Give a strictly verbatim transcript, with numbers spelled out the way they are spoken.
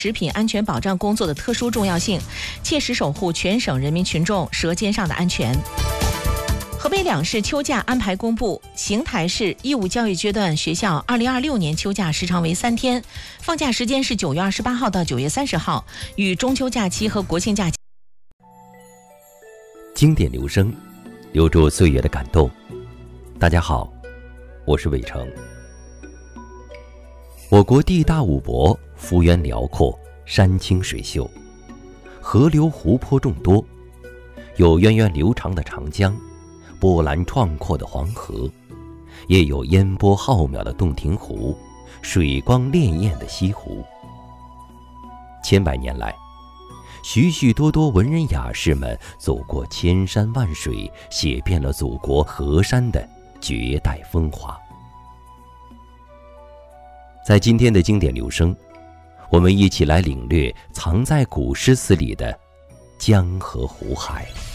食品安全保障工作的特殊重要性，切实守护全省人民群众舌尖上的安全。河北两市秋假安排公布，邢台市义务教育阶段学校二零二六年秋假时长为三天，放假时间是九月二十八号到九月三十号，与中秋假期和国庆假期。 经典留声，留住岁月的感动。大家好，我是伟成。我国地大物博，幅员辽阔，山清水秀，河流湖泊众多，有源远流长的长江，波澜壮阔的黄河，也有烟波浩渺的洞庭湖，水光潋滟的西湖。千百年来，许许多多文人雅士们走过千山万水，写遍了祖国河山的绝代风华。在今天的经典留声，我们一起来领略藏在古诗词里的江河湖海。